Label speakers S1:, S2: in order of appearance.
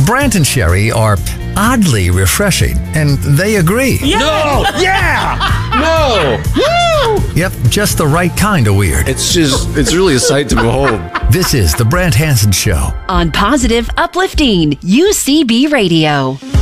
S1: Brant and Sherry are oddly refreshing, and they agree.
S2: Yeah.
S3: No! Yeah! No!
S2: Woo!
S1: Yep, just the right kind of weird.
S3: It's really a sight to behold.
S1: This is The Brant Hansen Show.
S4: On Positive Uplifting UCB Radio.